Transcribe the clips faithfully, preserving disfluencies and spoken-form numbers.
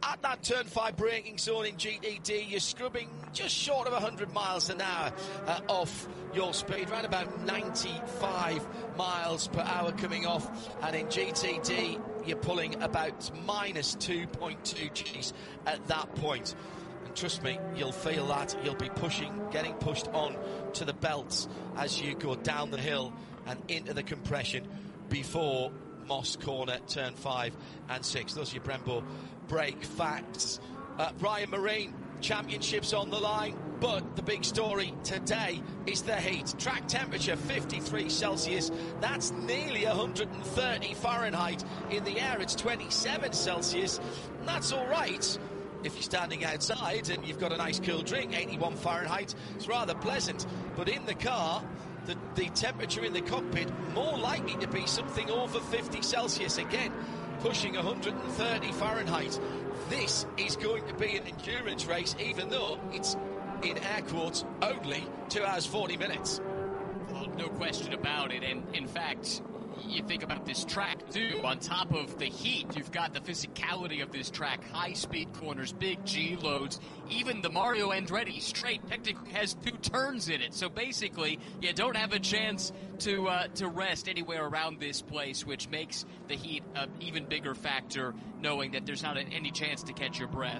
at that turn five braking zone in G T D, you're scrubbing just short of one hundred miles an hour uh, off your speed, around about ninety-five miles per hour coming off, and in G T D you're pulling about minus two point two Gs at that point. And trust me, you'll feel that. You'll be pushing, getting pushed on to the belts as you go down the hill and into the compression before Moss Corner, turn five and six. Those are your Brembo brake facts. Uh, Ryan Marine, championships on the line, but the big story today is the heat. Track temperature fifty-three Celsius, that's nearly one hundred thirty Fahrenheit. In the air it's twenty-seven Celsius, and that's all right if you're standing outside and you've got a nice cool drink. Eighty-one Fahrenheit, it's rather pleasant, but in the car, The, the temperature in the cockpit more likely to be something over fifty Celsius, again pushing one hundred thirty Fahrenheit. This is going to be an endurance race, even though it's, in air quotes, only two hours forty minutes. Well, no question about it, and in fact, you think about this track too, on top of the heat, you've got the physicality of this track, high speed corners, big G loads. Even the Mario Andretti straight technically has two turns in it, so basically you don't have a chance to uh, to rest anywhere around this place, which makes the heat an even bigger factor, knowing that there's not any chance to catch your breath.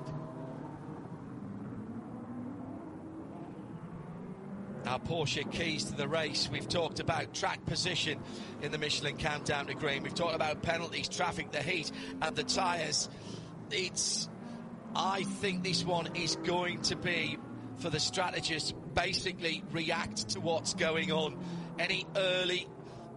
Our Porsche keys to the race. We've talked about track position in the Michelin Countdown to Green. We've talked about penalties, traffic, the heat, and the tyres. It's, I think this one is going to be, for the strategists, basically react to what's going on. Any early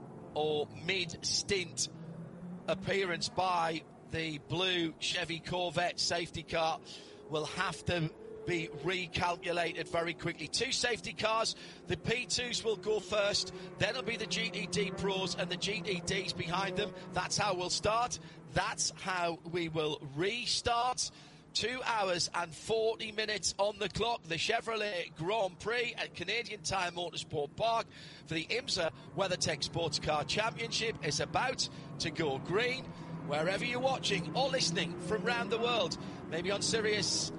or mid-stint appearance by the blue Chevy Corvette safety car will have to be recalculated very quickly. Two safety cars, the P twos will go first, then it'll be the G T D Pros and the G T Ds behind them. That's how we'll start. That's how we will restart. Two hours and forty minutes on the clock. The Chevrolet Grand Prix at Canadian Tire Motorsport Park for the IMSA WeatherTech Sports Car Championship is about to go green. Wherever you're watching or listening from around the world, maybe on Sirius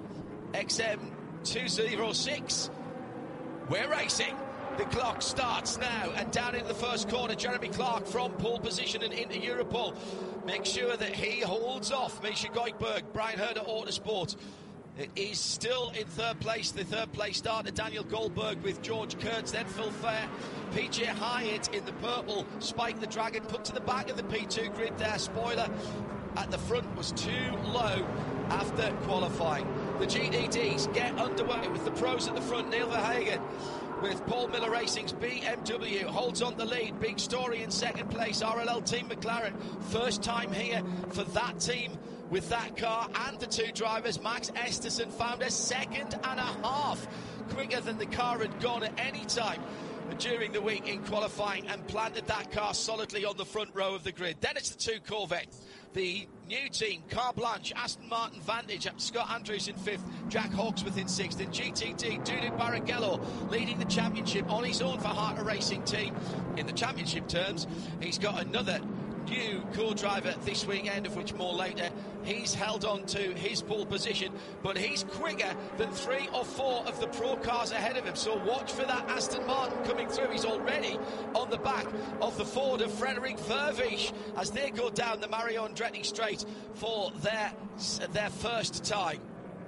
X M two oh six, we're racing. The clock starts now, and down in the first corner, Jeremy Clark from pole position and into Europol. Make sure that he holds off Misha Goldberg, Brian Herder Autosport. It is still in third place, the third place starter, Daniel Goldberg with George Kurtz, then Phil Fair, P J Hyatt in the purple, Spike the Dragon put to the back of the P two grid there. Spoiler at the front was too low after qualifying. The G T Ds get underway with the pros at the front. Neil Verhagen with Paul Miller Racing's B M W holds on the lead. Big Story in second place. R L L Team McLaren, first time here for that team with that car and the two drivers. Max Esterson found a second and a half quicker than the car had gone at any time during the week in qualifying, and planted that car solidly on the front row of the grid. Then it's the two Corvettes. The new team, Car Blanche, Aston Martin Vantage, Scott Andrews in fifth, Jack Hawksworth in sixth, and G T D, Duduk Barrichello leading the championship on his own for Harter Racing Team. In the championship terms, he's got another new co-driver this weekend, of which more later. He's held on to his pole position, but he's quicker than three or four of the pro cars ahead of him, so watch for that Aston Martin coming through. He's already on the back of the Ford of Frederick Vervisch as they go down the Mario Andretti straight for their their first time.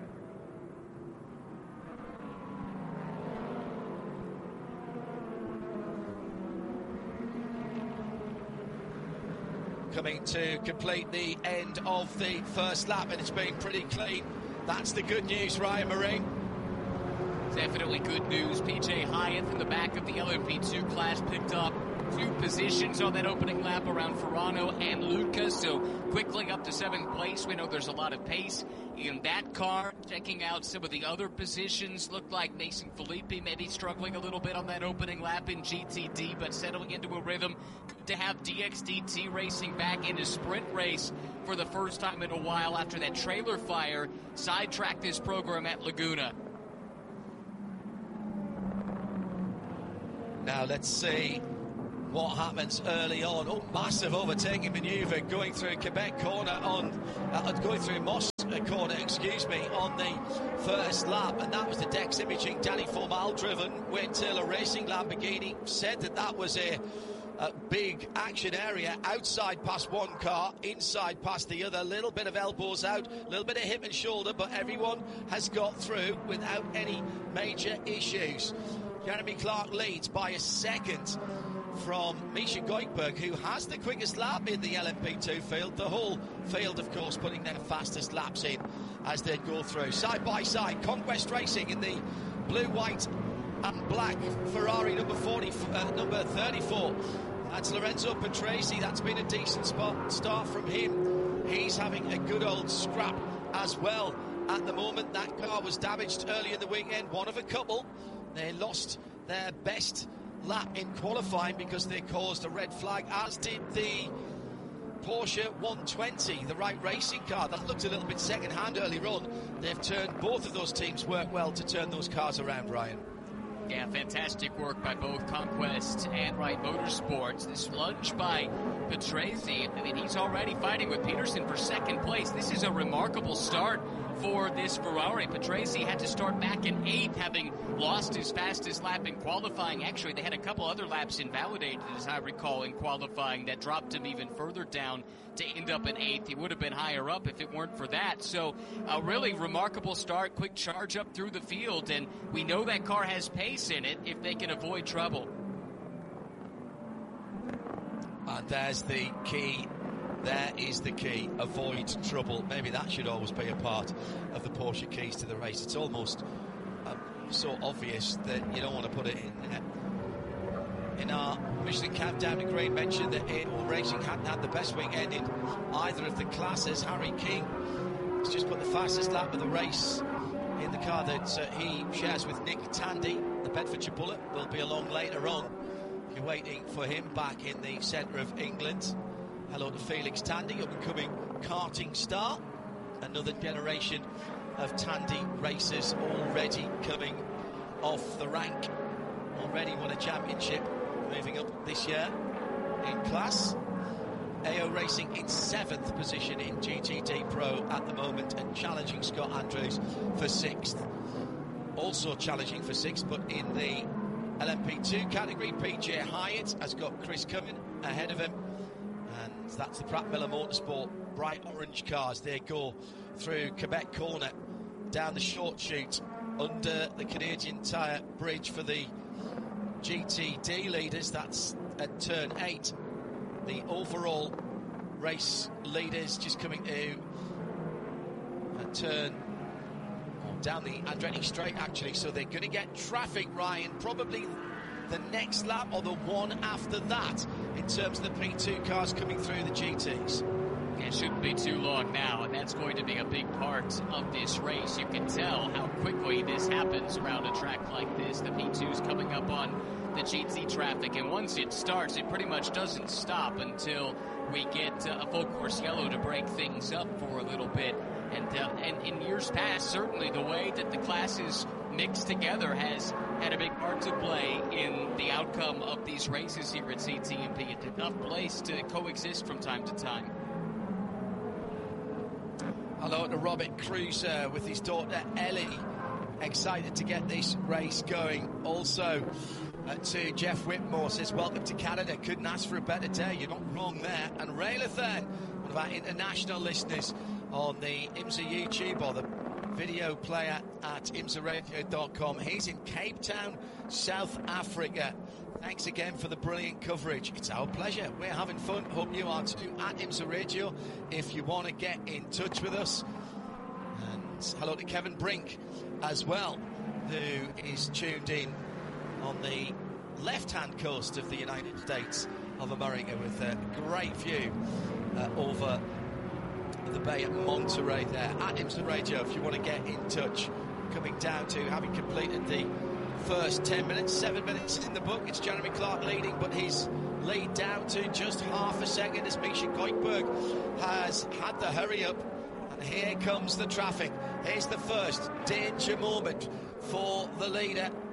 Coming to complete the end of the first lap, and it's been pretty clean. That's the good news, Ryan Marine. Definitely good news. P J Hyatt from the back of the L M P two class picked up two positions on that opening lap around Ferrano and Lucas, so quickly up to seventh place. We know there's a lot of pace in that car. Checking out some of the other positions, looked like Mason Filippi maybe struggling a little bit on that opening lap in G T D, but settling into a rhythm. Good to have D X D T Racing back in a sprint race for the first time in a while after that trailer fire sidetracked this program at Laguna. Now let's see what happens early on. Oh, massive overtaking manoeuvre going through Quebec corner on, uh, going through Moss corner, excuse me, on the first lap, and that was the Dex Imaging Danny Formal driven Wayne Taylor Racing Lamborghini. Said that that was a, a big action area, outside past one car, inside past the other, a little bit of elbows out, a little bit of hip and shoulder, but everyone has got through without any major issues. Jeremy Clark leads by a second from Misha Goikberg, who has the quickest lap in the L M P two field. The whole field, of course, putting their fastest laps in as they go through. Side by side, Conquest Racing in the blue, white and black Ferrari number forty, uh, number thirty-four. That's Lorenzo Patrese. That's been a decent spot start from him. He's having a good old scrap as well at the moment. That car was damaged early in the weekend, one of a couple. They lost their best lap in qualifying because they caused a red flag, as did the Porsche one twenty, the Wright Racing car. That looked a little bit second-hand earlier on. They've turned, both of those teams work well to turn those cars around, Ryan. Yeah, fantastic work by both Conquest and Wright Motorsports. This lunge by Patrese, I mean, he's already fighting with Peterson for second place. This is a remarkable start for this Ferrari. Patrese had to start back in eighth, having lost his fastest lap in qualifying. Actually, they had a couple other laps invalidated, as I recall, in qualifying that dropped him even further down to end up in eighth. He would have been higher up if it weren't for that. So a really remarkable start, quick charge up through the field, and we know that car has pace in it if they can avoid trouble. And there's the key. There is the key. Avoid trouble. Maybe that should always be a part of the Porsche keys to the race. It's almost um, so obvious that you don't want to put it in there. In our Michelin Countdown to Green mentioned that A Racing hadn't had the best weekend in either of the classes. Harry King has just put the fastest lap of the race in the car that uh, he shares with Nick Tandy. The Bedfordshire Bullet will be along later on. If you're waiting for him back in the centre of England. Hello to Felix Tandy, up-and-coming karting star. Another generation of Tandy racers already coming off the rank. Already won a championship, moving up this year in class. A O Racing in seventh position in G T D Pro at the moment and challenging Scott Andrews for sixth. Also challenging for sixth, but in the L M P two category, P J Hyatt has got Chris Cumming ahead of him. And that's the Pratt Miller Motorsport bright orange cars. They go through Quebec corner, down the short chute, under the Canadian Tire Bridge for the G T D leaders. That's at turn eight. The overall race leaders just coming to a turn oh, down the Andretti Straight, actually. So they're going to get traffic, Ryan, probably the next lap or the one after that in terms of the P two cars coming through the G Ts. It shouldn't be too long now, and that's going to be a big part of this race. You can tell how quickly this happens around a track like this. The P two's coming up on the G T traffic, and once it starts, it pretty much doesn't stop until we get uh, a full course yellow to break things up for a little bit. And, uh, and in years past, certainly the way that the classes mixed together has had a big part to play in the outcome of these races here at C T M P. It's a tough place to coexist from time to time. Hello to Robert Cruiser with his daughter Ellie, excited to get this race going. Also uh, to Jeff Whitmore, says welcome to Canada, couldn't ask for a better day. You're not wrong there. And Ray Lathan, one of our international listeners on the IMSA YouTube or the video player at imsa radio dot com. He's in Cape Town, South Africa. Thanks again for the brilliant coverage. It's our pleasure. We're having fun. Hope you are too at IMSA Radio if you want to get in touch with us. And hello to Kevin Brink as well, who is tuned in on the left-hand coast of the United States of America with a great view uh, over the bay at Monterey there. At IMSA Radio if you want to get in touch. Coming down to having completed the first ten minutes, seven minutes in the book. It's Jeremy Clark leading, but his lead down to just half a second as Misha Goikberg has had the hurry up. And here comes the traffic. Here's the first danger moment for the leader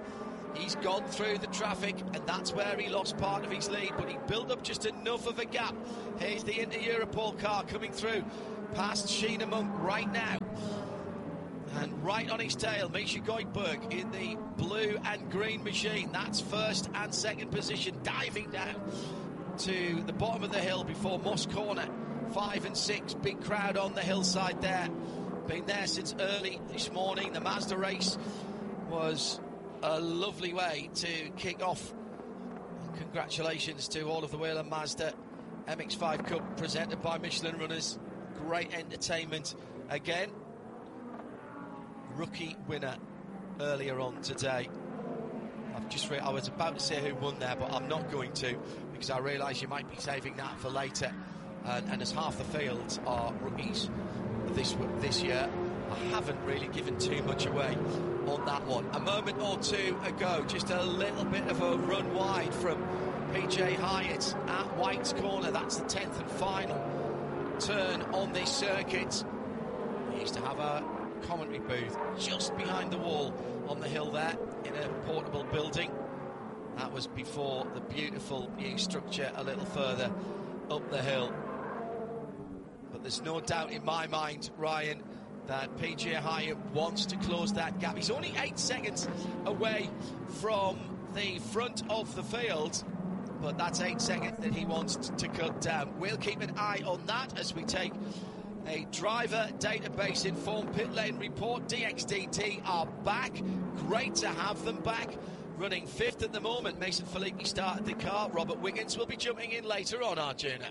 He's gone through the traffic, and that's where he lost part of his lead, but he built up just enough of a gap. Here's the Inter-Europol car coming through past Sheena Monk right now. And right on his tail, Misha Goldberg in the blue and green machine. That's first and second position, diving down to the bottom of the hill before Moss Corner. Five and six, big crowd on the hillside there. Been there since early this morning. The Mazda race was a lovely way to kick off. Congratulations to all of the Whelen Mazda M X five Cup presented by Michelin Runners. Great entertainment again. Rookie winner earlier on today. I've just re- I was about to say who won there, but I'm not going to, because I realise you might be saving that for later. And, and as half the fields are rookies this this year, I haven't really given too much away on that one. A moment or two ago, just a little bit of a run wide from P J Hyatt at White's Corner. That's the tenth and final turn on this circuit. He used to have a commentary booth just behind the wall on the hill there in a portable building. That was before the beautiful new structure a little further up the hill. But there's no doubt in my mind, Ryan, that P J Hyatt wants to close that gap. He's only eight seconds away from the front of the field, but that's eight seconds that he wants to cut down. We'll keep an eye on that as we take a driver database informed pit lane report. D X D T are back. Great to have them back. Running fifth at the moment. Mason Filippi started the car. Robert Wiggins will be jumping in later on, Arjuna.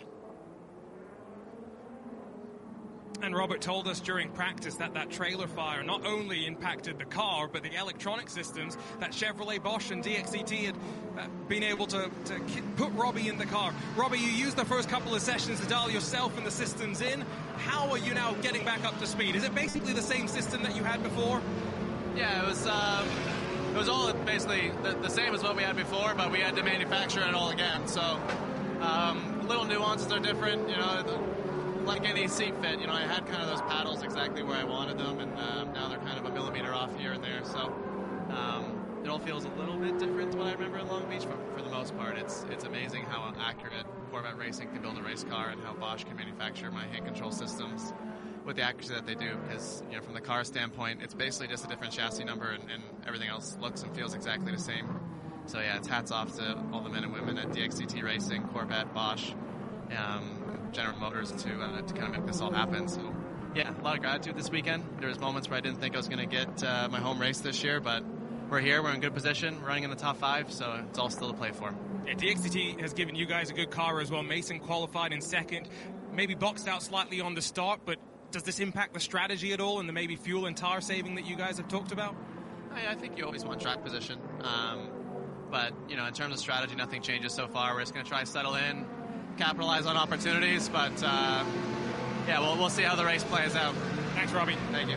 And Robert told us during practice that that trailer fire not only impacted the car, but the electronic systems that Chevrolet, Bosch and D X D T had uh, been able to, to put Robbie in the car. Robbie, you used the first couple of sessions to dial yourself and the systems in. How are you now getting back up to speed? Is it basically the same system that you had before? Yeah, it was um, it was all basically the, the same as what we had before, but we had to manufacture it all again. So um, little nuances are different, you know. The, like any seat fit, you know, I had kind of those paddles exactly where I wanted them, and um, now they're kind of a millimeter off here and there, so um, it all feels a little bit different to what I remember in Long Beach, but for the most part, it's it's amazing how accurate Corvette Racing can build a race car and how Bosch can manufacture my hand control systems with the accuracy that they do, because, you know, from the car standpoint, it's basically just a different chassis number, and, and everything else looks and feels exactly the same. So yeah, it's hats off to all the men and women at D X D T Racing, Corvette, Bosch, um, General Motors to uh, to kind of make this all happen. So yeah, a lot of gratitude this weekend. There was moments where I didn't think I was going to get uh, my home race this year, but we're here, we're in good position, running in the top five, so it's all still to play for. Yeah, D X D T has given you guys a good car as well. Mason qualified in second, maybe boxed out slightly on the start, but does this impact the strategy at all and the maybe fuel and tire saving that you guys have talked about? I, I think you always want track position, um, but you know, in terms of strategy, nothing changes so far. We're just going to try to settle in, capitalize on opportunities, but uh, yeah, we'll, we'll see how the race plays out. Thanks, Robbie. Thank you.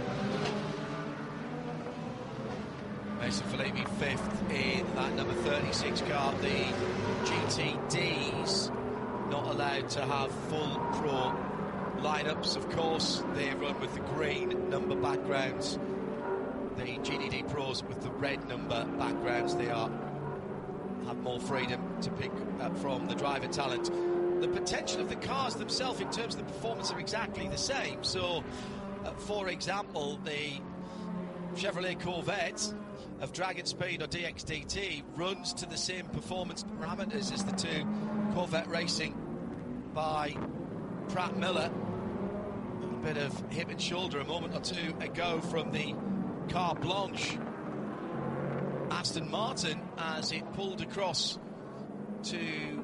Mason Filippi fifth in that number thirty-six car. The G T Ds not allowed to have full pro lineups, of course. They run with the green number backgrounds. The G T D Pros with the red number backgrounds. They are have more freedom to pick up from the driver talent. The potential of the cars themselves in terms of the performance are exactly the same. So, uh, for example, the Chevrolet Corvette of Dragon Speed or D X D T runs to the same performance parameters as the two Corvette Racing by Pratt Miller. A bit of hip and shoulder a moment or two ago from the Car Blanche Aston Martin as it pulled across to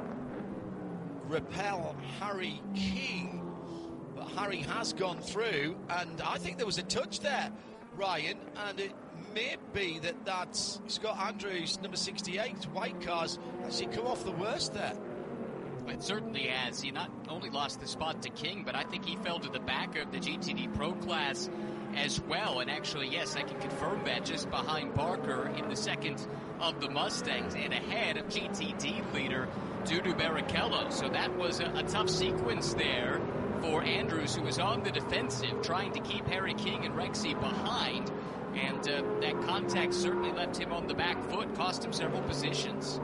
repel Harry King, but Harry has gone through, and I think there was a touch there, Ryan, and it may be that that's Scott Andrews, number sixty-eight, white cars, actually come off the worst there. It certainly has. He not only lost the spot to King, but I think he fell to the back of the G T D Pro class as well. And actually, yes, I can confirm that, just behind Barker in the second of the Mustangs and ahead of G T D leader Dudu Barrichello. So that was a, a tough sequence there for Andrews, who was on the defensive, trying to keep Harry King and Rexy behind. And uh, that contact certainly left him on the back foot, cost him several positions.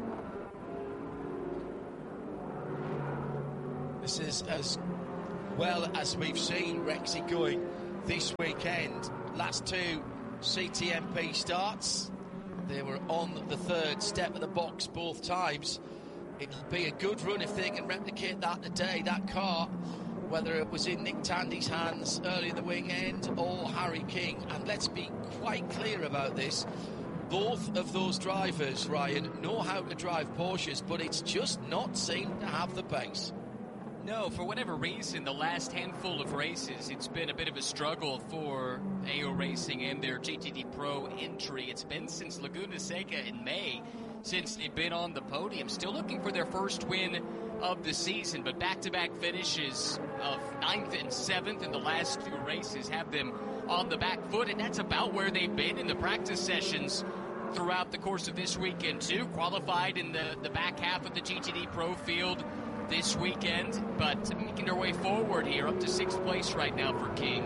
This is as well as we've seen Rexy going this weekend. Last two C T M P starts, they were on the third step of the box both times. It'll be a good run if they can replicate that today, that car, whether it was in Nick Tandy's hands early in the wing end or Harry King. And let's be quite clear about this. Both of those drivers, Ryan, know how to drive Porsches, but it's just not seemed to have the pace. No, for whatever reason, the last handful of races, it's been a bit of a struggle for A O Racing and their G T D Pro entry. It's been since Laguna Seca in May, since they've been on the podium. Still looking for their first win of the season, but back-to-back finishes of ninth and seventh in the last two races have them on the back foot, and that's about where they've been in the practice sessions throughout the course of this weekend, too. Qualified in the, the back half of the G T D Pro field this weekend, but making their way forward here, up to sixth place right now for King.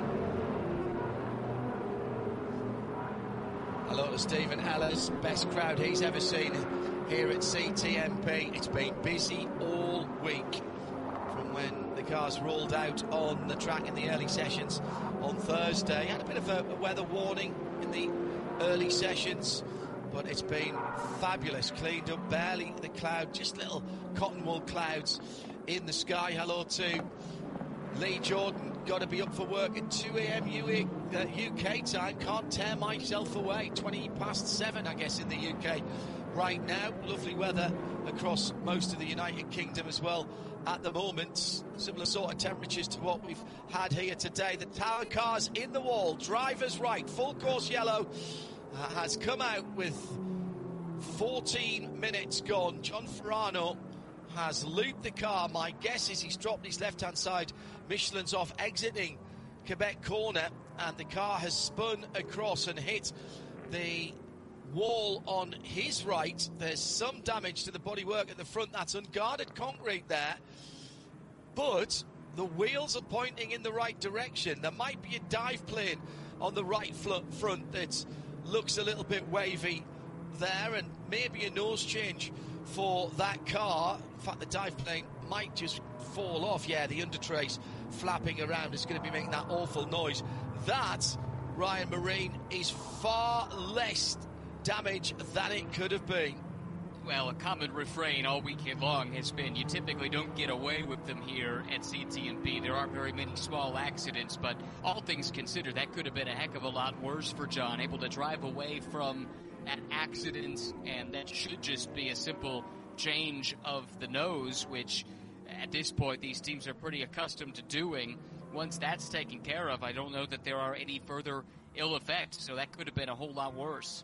Hello to Stephen Ellis, best crowd he's ever seen here at C T M P. It's been busy all week from when the cars rolled out on the track in the early sessions on Thursday. Had a bit of a, a weather warning in the early sessions, but it's been fabulous. Cleaned up, barely the cloud, just little cotton wool clouds in the sky. Hello to Lee Jordan, got to be up for work at two a.m. U K time. Can't tear myself away. twenty past seven, I guess, in the U K right now. Lovely weather across most of the United Kingdom as well at the moment. Similar sort of temperatures to what we've had here today. The tower cars in the wall, drivers right, full course yellow uh, has come out with fourteen minutes gone. John Farano has looped the car. My guess is he's dropped his left-hand side Michelin's off, exiting Quebec corner, and the car has spun across and hit the wall on his right. There's some damage to the bodywork at the front. That's unguarded concrete there, but the wheels are pointing in the right direction. There might be a dive plane on the right front that looks a little bit wavy there, and maybe a nose change for that car. In fact, the dive plane might just fall off. Yeah, the undertrace flapping around is going to be making that awful noise. That, Ryan Marine, is far less damage than it could have been. Well, a common refrain all weekend long has been you typically don't get away with them here at C T M P. There aren't very many small accidents, but all things considered, that could have been a heck of a lot worse for John, able to drive away from an accident, and that should just be a simple change of the nose, which at this point these teams are pretty accustomed to doing. Once that's taken care of, I don't know that there are any further ill effects, so that could have been a whole lot worse.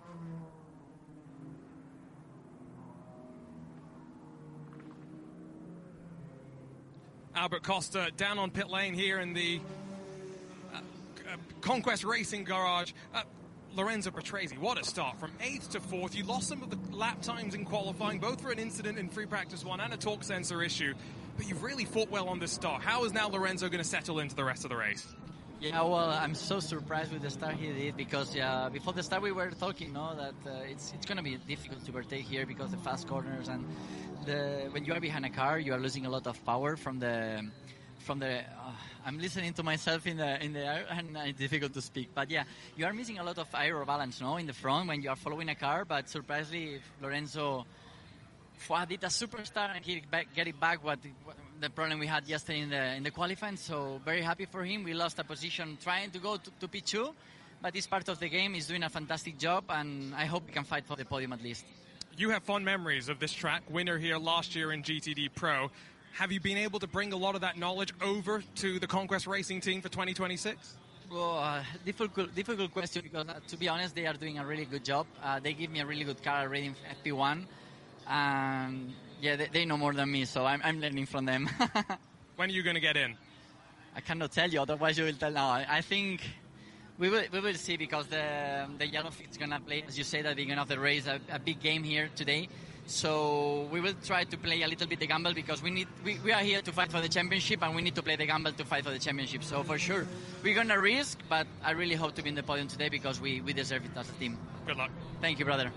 Albert Costa down on pit lane here in the uh, uh, Conquest Racing garage. Uh, Lorenzo Patrese, what a start. From eighth to fourth. You lost some of the lap times in qualifying, both for an incident in free practice one and a torque sensor issue. But you've really fought well on this start. How is now Lorenzo going to settle into the rest of the race? Yeah, well, I'm so surprised with the start he did, because uh, before the start we were talking, no, that uh, it's it's going to be difficult to overtake here because the fast corners, and the when you are behind a car, you are losing a lot of power from the from the. Uh, I'm listening to myself in the in the air, and it's difficult to speak. But yeah, you are missing a lot of aero balance, no, in the front when you are following a car. But surprisingly, Lorenzo did a superstar and he back, get it back. What, what the problem we had yesterday in the in the qualifying. So very happy for him. We lost a position trying to go to, to P two, but it's part of the game. He's doing a fantastic job, and I hope he can fight for the podium at least. You have fond memories of this track, winner here last year in G T D Pro. Have you been able to bring a lot of that knowledge over to the Conquest Racing team for twenty twenty-six? Well, uh, difficult, difficult question, because uh, to be honest, they are doing a really good job. Uh, they give me a really good car already in F P one, and yeah, they, they know more than me, so I'm, I'm learning from them. When are you going to get in? I cannot tell you, otherwise you will tell now. I, I think We will, we will see, because the the yellow fleet is going to play, as you said at the beginning of the race, a, a big game here today. So we will try to play a little bit the gamble, because we need we, we are here to fight for the championship, and we need to play the gamble to fight for the championship. So for sure, we're going to risk, but I really hope to be in the podium today, because we, we deserve it as a team. Good luck. Thank you, brother.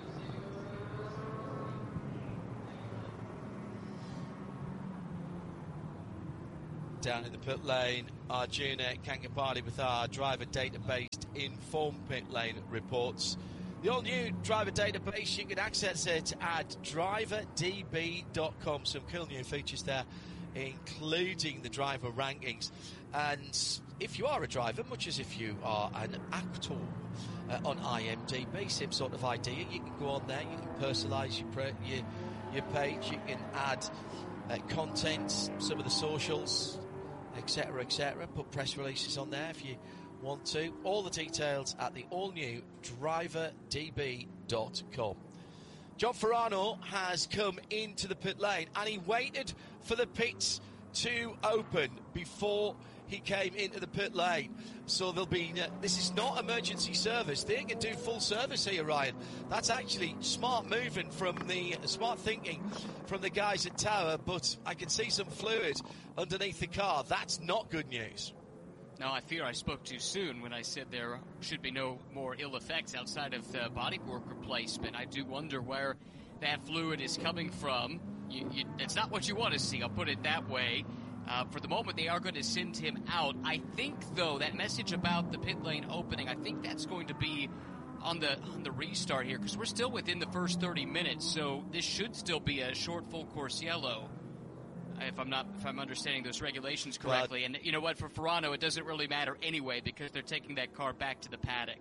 Down in the pit lane, Arjuna Kankapati with our driver database Inform Pit Lane reports. The all-new driver database, you can access it at driver d b dot com. Some cool new features there, including the driver rankings. And if you are a driver, much as if you are an actor uh, on I M D B, same sort of idea. You can go on there, you can personalise your, your, your page, you can add uh, content, some of the socials, etc, et cetera. Put press releases on there if you want to. All the details at the all-new driver d b dot com. John Farano has come into the pit lane, and he waited for the pits to open before he came into the pit lane. So there'll be, uh, this is not emergency service. They can do full service here, Ryan. That's actually smart moving from the, uh, smart thinking from the guys at Tower, but I can see some fluid underneath the car. That's not good news. No, I fear I spoke too soon when I said there should be no more ill effects outside of the bodywork replacement. I do wonder where that fluid is coming from. You, you, it's not what you want to see, I'll put it that way. Uh, for the moment, they are going to send him out. I think, though, that message about the pit lane opening, I think that's going to be on the on the restart here, because we're still within the first thirty minutes, so this should still be a short full course yellow, if I'm not if I'm understanding those regulations correctly. And you know what, for Farano, it doesn't really matter anyway, because they're taking that car back to the paddock.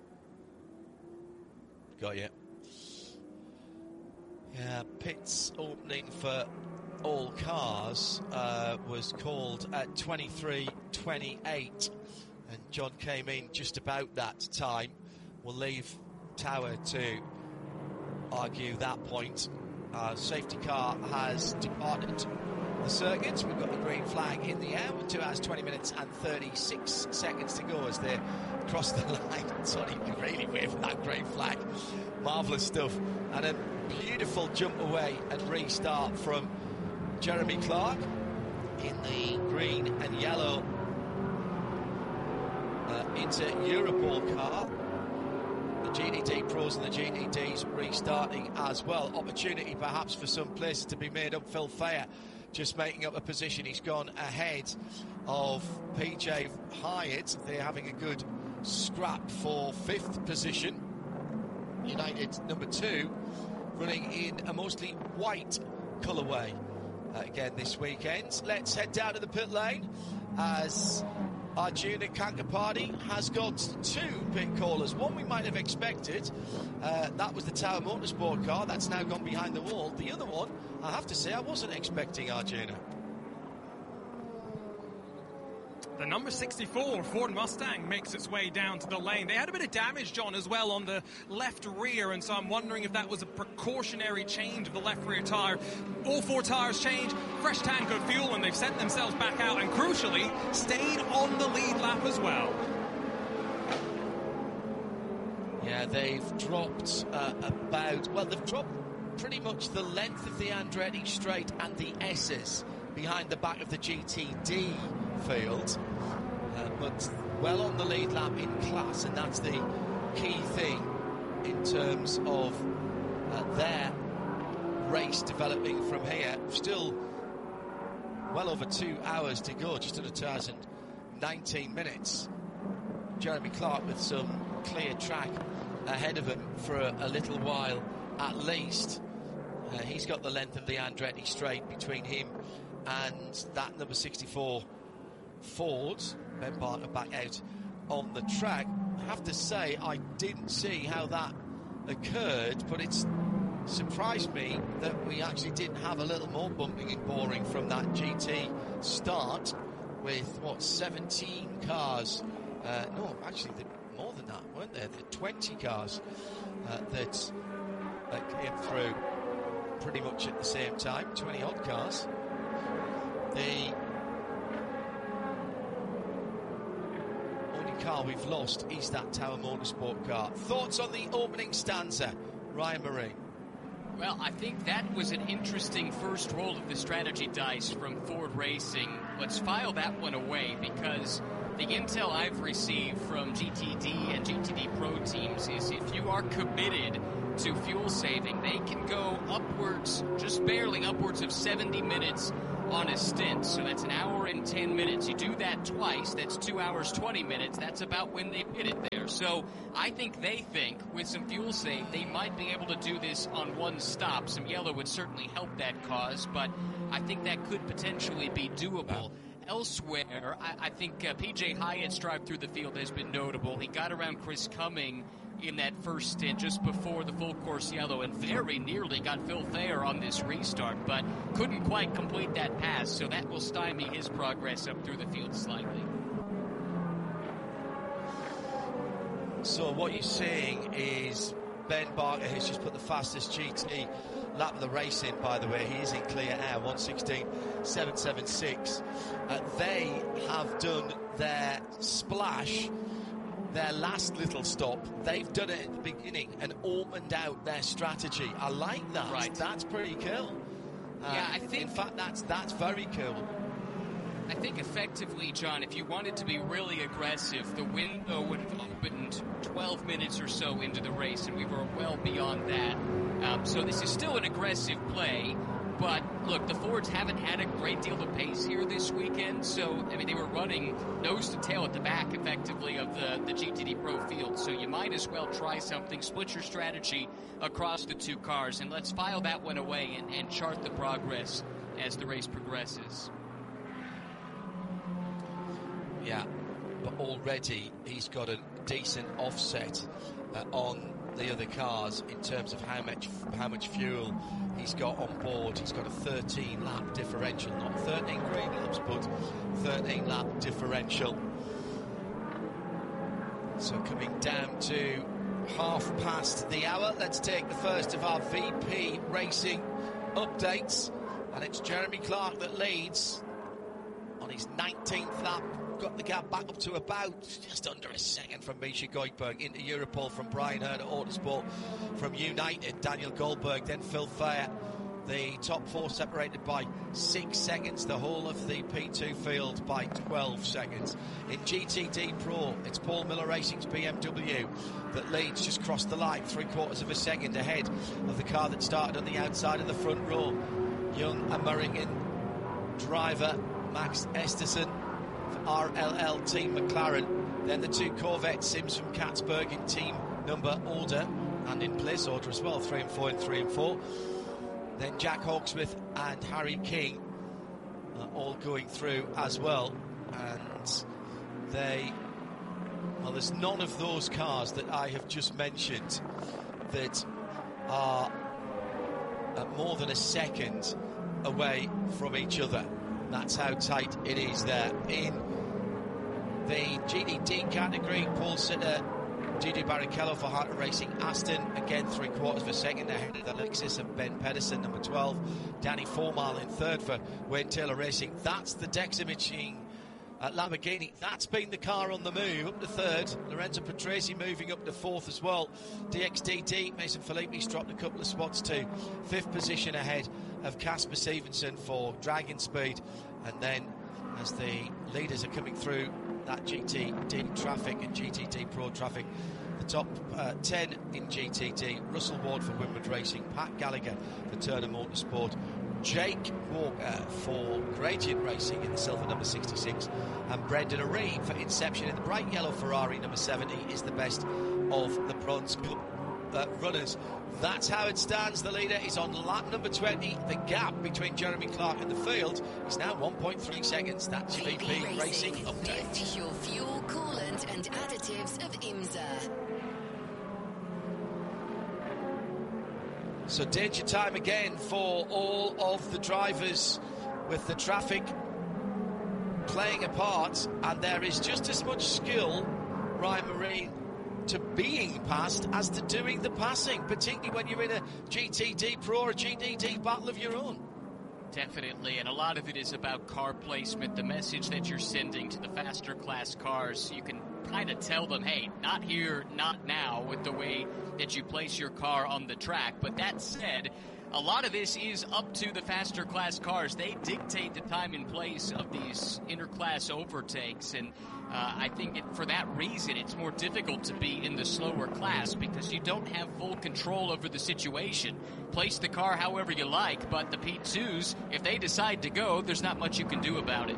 Got you. Yeah, pits opening for all cars uh, was called at twenty-three twenty-eight, and John came in just about that time. We'll leave Tower to argue that point. Our safety car has departed the circuit. We've got the green flag in the air with two hours, twenty minutes and thirty-six seconds to go as they cross the line. Sorry, really wave for that green flag. Marvellous stuff. And a beautiful jump away and restart from Jeremy Clark in the green and yellow uh, into Europol car. The G D D Pros and the G D Ds restarting as well. Opportunity perhaps for some places to be made up. Phil Fair just making up a position. He's gone ahead of P J Hyatt. They're having a good scrap for fifth position. United number two, running in a mostly white colourway uh, again this weekend. Let's head down to the pit lane as Arjuna Kankapati has got two pit callers. One we might have expected, uh, that was the Tower Motorsport car. That's now gone behind the wall. The other one, I have to say, I wasn't expecting Arjuna. The number sixty-four Ford Mustang makes its way down to the lane. They had a bit of damage, John, as well on the left rear, and so I'm wondering if that was a precautionary change of the left rear tyre. All four tyres changed, fresh tank of fuel, and they've sent themselves back out, and crucially, stayed on the lead lap as well. Yeah, they've dropped uh, about, well, they've dropped pretty much the length of the Andretti straight and the S's behind the back of the G T D field, uh, but well on the lead lap in class, and that's the key thing in terms of uh, their race developing from here. Still well over two hours to go, just under two hours and nineteen minutes. Jeremy Clark with some clear track ahead of him for a, a little while at least. Uh, he's got the length of the Andretti straight between him and that number sixty-four Ford. Ben Barker back out on the track. I have to say, I didn't see how that occurred, but it's surprised me that we actually didn't have a little more bumping and boring from that G T start with, what, seventeen cars. Uh, no, actually, more than that, weren't there? The twenty cars uh, that, that came through pretty much at the same time, twenty odd cars. The only car we've lost is that Tower Motorsport car. Thoughts on the opening stanza, Ryan Murray? Well, I think that was an interesting first roll of the strategy dice from Ford Racing. Let's file that one away, because the intel I've received from G T D and G T D Pro teams is if you are committed to fuel saving, they can go upwards, just barely upwards of seventy minutes on a stint. So that's an hour and ten minutes. You do that twice, that's two hours, twenty minutes. That's about when they hit it there. So I think they think with some fuel save, they might be able to do this on one stop. Some yellow would certainly help that cause, but I think that could potentially be doable. Elsewhere, I, I think uh, P J Hyatt's drive through the field has been notable. He got around Chris Cumming in that first stint just before the full course yellow and very nearly got Phil Thayer on this restart, but couldn't quite complete that pass, so that will stymie his progress up through the field slightly. So what you're saying is Ben Barker has just put the fastest G T lap of the race in, by the way. He is in clear air, one sixteen point seven seven six. Uh, they have done their splash, their last little stop. They've done it at the beginning and opened out their strategy. I like that. Right. That's pretty cool. Uh, yeah, I think... In fact, that's, that's very cool. I think effectively, John, if you wanted to be really aggressive, the window would have opened twelve minutes or so into the race, and we were well beyond that. Um, so this is still an aggressive play, but look, the Fords haven't had a great deal of pace here this weekend, so, I mean, they were running nose to tail at the back, effectively, of the, the G T D Pro field, so you might as well try something, split your strategy across the two cars, and let's file that one away and, and chart the progress as the race progresses. Yeah, but already he's got a decent offset uh, on the other cars in terms of how much how much fuel he's got on board. He's got a thirteen lap differential, not thirteen green laps, but thirteen lap differential. So coming down to half past the hour, let's take the first of our V P Racing updates, and it's Jeremy Clark that leads on his nineteenth lap. Got the gap back up to about just under a second from Misha Goldberg into Europol, from Brian Herd at Autosport, from United Daniel Goldberg, then Phil Thayer. The top four separated by six seconds, the whole of the P two field by twelve seconds. In G T D Pro, it's Paul Miller Racing's B M W that leads, just crossed the line, three quarters of a second ahead of the car that started on the outside of the front row. Young American driver Max Esterson, R L L Team McLaren. Then the two Corvette Sims from Katzberg in team number order and in place order as well, three and four and three and four. Then Jack Hawksmith and Harry King are all going through as well, and they, well, there's none of those cars that I have just mentioned that are at more than a second away from each other. That's how tight it is there. In the G D D category, Paul Sitter, Gigi Barrichello for Harter Racing Aston, again three quarters of a second ahead of the Lexus of Ben Pedersen, number twelve. Danny Formal in third for Wayne Taylor Racing. That's the Dex Imaging uh, Lamborghini. That's been the car on the move up to third. Lorenzo Patrese moving up to fourth as well. D X D D, Mason Felipe's dropped a couple of spots to fifth position ahead of Casper Stevenson for Dragon Speed. And then as the leaders are coming through that G T D traffic and G T D Pro traffic, the top uh, ten in G T D, Russell Ward for Winward Racing, Pat Gallagher for Turner Motorsport, Jake Walker for Gradient Racing in the silver number sixty-six, and Brendan Aree for Inception in the bright yellow Ferrari number seventy is the best of the Bronze Cup uh, runners. That's how it stands. The leader is on lap number twenty. The gap between Jeremy Clark and the field is now one point three seconds. That's your V P Racing, Racing update. The official fuel, coolant and additives of IMSA. So danger time again for all of the drivers, with the traffic playing a part, and there is just as much skill, Ryan Marine, to being passed as to doing the passing, particularly when you're in a G T D Pro or a G T D battle of your own. Definitely, and a lot of it is about car placement, the message that you're sending to the faster class cars. You can kind of tell them, hey, not here, not now, with the way that you place your car on the track. But that said, a lot of this is up to the faster class cars. They dictate the time and place of these interclass overtakes, and uh, I think it, for that reason it's more difficult to be in the slower class because you don't have full control over the situation. Place the car however you like, but the P twos, if they decide to go, there's not much you can do about it.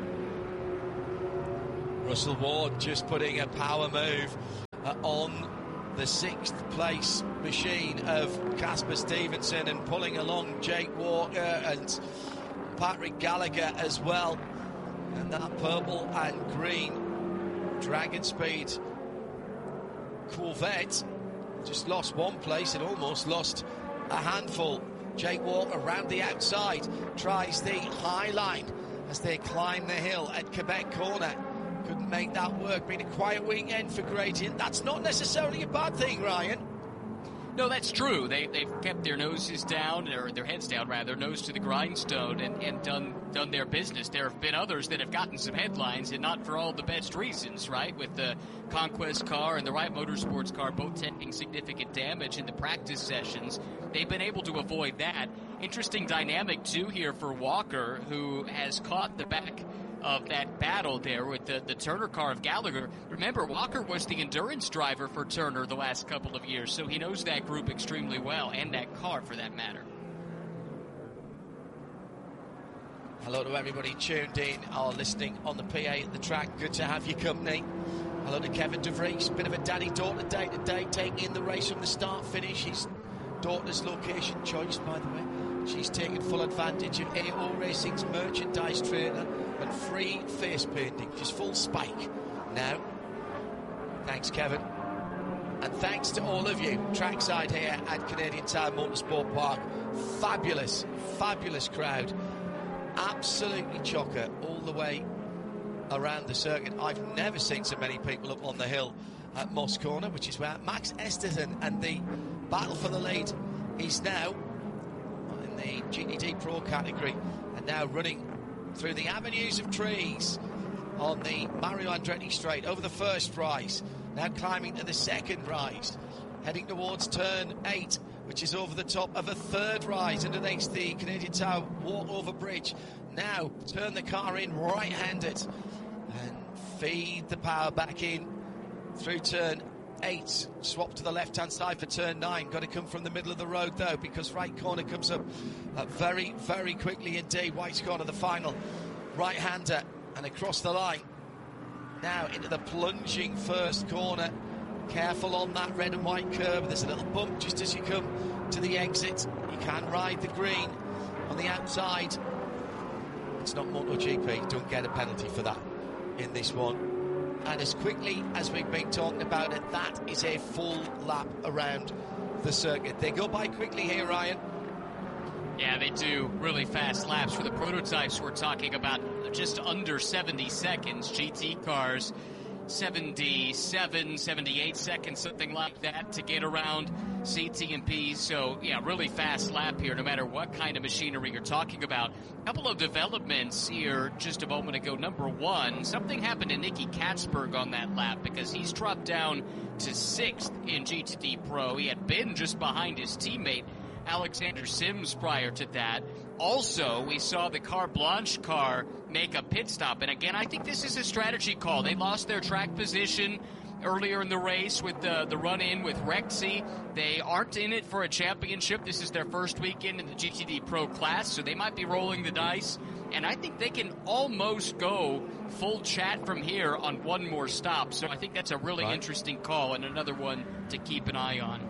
Russell Ward just putting a power move uh, on the sixth place machine of Casper Stevenson and pulling along Jake Walker and Patrick Gallagher as well. And that purple and green Dragon Speed Corvette just lost one place and almost lost a handful. Jake Walker around the outside tries the high line as they climb the hill at Quebec Corner. Couldn't make that work. Been a quiet weekend for Gradient. That's not necessarily a bad thing, Ryan. No, that's true. They, they've kept their noses down, or their heads down, rather, nose to the grindstone, and, and done done their business. There have been others that have gotten some headlines, and not for all the best reasons, right? With the Conquest car and the Wright Motorsports car both taking significant damage in the practice sessions. They've been able to avoid that. Interesting dynamic, too, here for Walker, who has caught the back of that battle there with the, the Turner car of Gallagher. Remember, Walker was the endurance driver for Turner the last couple of years, so he knows that group extremely well, and that car for that matter. Hello to everybody tuned in or listening on the P A at the track. Good to have your company. Hello to Kevin De Vries. Bit of a daddy-daughter day today, taking in the race from the start-finish. His daughter's location choice, by the way. She's taken full advantage of A O Racing's merchandise trailer and free face painting. Just full spike now. Thanks, Kevin. And thanks to all of you trackside here at Canadian Tire Motorsport Park. Fabulous, fabulous crowd. Absolutely chocker all the way around the circuit. I've never seen so many people up on the hill at Moss Corner, which is where Max Esterton and the battle for the lead is now in the G T D Pro category, and now running through the avenues of trees on the Mario Andretti straight over the first rise, now climbing to the second rise, heading towards turn eight, which is over the top of a third rise underneath the Canadian Tire walkover bridge. Now turn the car in right-handed and feed the power back in through turn eight. Swap to the left-hand side for turn nine. Got to come from the middle of the road, though, because right corner comes up uh, very, very quickly indeed. White's corner, the final right-hander, and across the line. Now into the plunging first corner. Careful on that red and white curb. There's a little bump just as you come to the exit. You can ride the green on the outside. It's not MotoGP. Don't get a penalty for that in this one. And as quickly as we've been talking about it, that is a full lap around the circuit. They go by quickly here, Ryan. Yeah, they do. Really fast laps. For the prototypes, we're talking about just under seventy seconds. G T cars, seventy-seven, seventy-eight seconds, something like that, to get around C T and P. So, yeah, really fast lap here, no matter what kind of machinery you're talking about. A couple of developments here just a moment ago. Number one, something happened to Nicky Katzberg on that lap, because he's dropped down to sixth in G T D Pro. He had been just behind his teammate Alexander Sims prior to that. Also, we saw the Car Blanche car make a pit stop. And again, I think this is a strategy call. They lost their track position earlier in the race with the, the run-in with Rexy. They aren't in it for a championship. This is their first weekend in the G T D Pro class, so they might be rolling the dice. And I think they can almost go full chat from here on one more stop. So I think that's a really right. interesting call and another one to keep an eye on.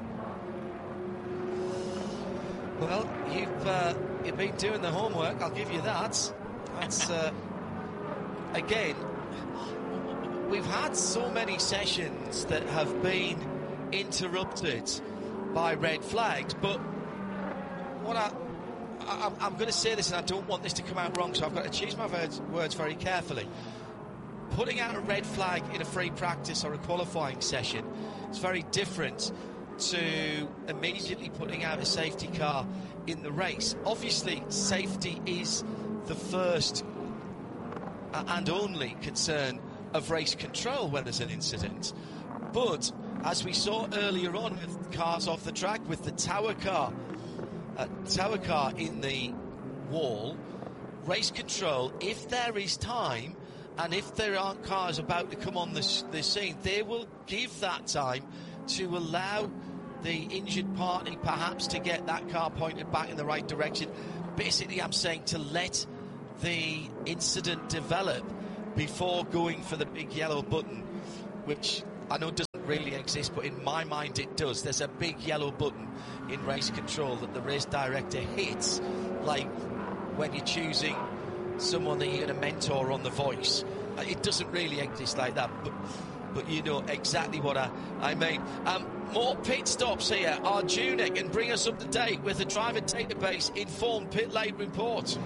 Well, you've uh, you've been doing the homework, I'll give you that. That's, uh, again, we've had so many sessions that have been interrupted by red flags, but what I, I, I'm going to say this, and I don't want this to come out wrong, so I've got to choose my words, words very carefully. Putting out a red flag in a free practice or a qualifying session is very different to immediately putting out a safety car in the race. Obviously, safety is the first uh, and only concern of race control when there's an incident. But as we saw earlier on with cars off the track, with the tower car, uh, tower car in the wall, race control, if there is time and if there aren't cars about to come on the, the scene, they will give that time to allow the injured party perhaps to get that car pointed back in the right direction. Basically, I'm saying to let the incident develop before going for the big yellow button, which I know doesn't really exist, but in my mind it does. There's a big yellow button in race control that the race director hits, like when you're choosing someone that you're going to mentor on The Voice. It doesn't really exist like that, but but you know exactly what I, I mean. Um, more pit stops here. Arjuna can bring us up to date with the driver database informed pit lane report.